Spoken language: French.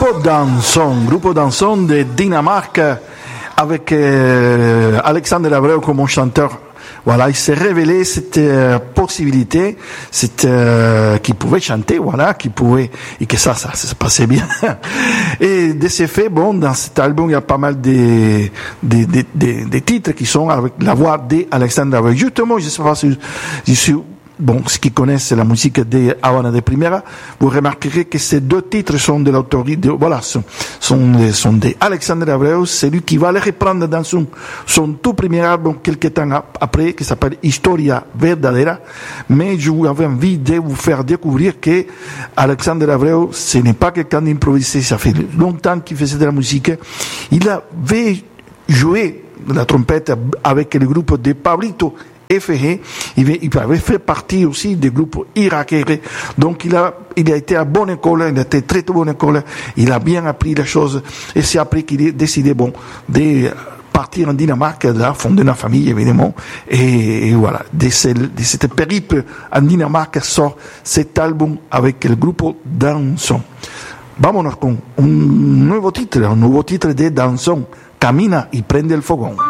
Grupo Danson de Dinamarque avec Alexandre Abreu comme chanteur. Voilà, il s'est révélé cette possibilité, qu'il pouvait chanter, voilà, qu'il pouvait, et que ça se passait bien. Et de ces faits, bon, dans cet album, il y a pas mal des titres qui sont avec la voix d'Alexandre Abreu. Justement, je sais pas si je suis, bon, ceux qui connaissent la musique de Havana de Primera, vous remarquerez que ces deux titres sont de l'autorité, voilà, sont de Alexandre Abreu. C'est lui qui va les reprendre dans son tout premier album quelques temps après, qui s'appelle Historia Verdadera. Mais je vous avais envie de vous faire découvrir que Alexandre Abreu, ce n'est pas quelqu'un d'improvisé. Ça fait longtemps qu'il faisait de la musique. Il avait joué la trompette avec le groupe de Pablito Efege, il avait fait partie aussi des groupes irakiens. Donc il a été à bonne école, il a été très bonne école, il a bien appris les choses, et c'est après qu'il a décidé, bon, de partir en Dinamarque, là, fonder une famille, évidemment, et voilà, de cette périple en Dinamarque sort cet album avec le groupe Danson. Vámonos con un nuevo titre de Danson, Camina y prende el fogón.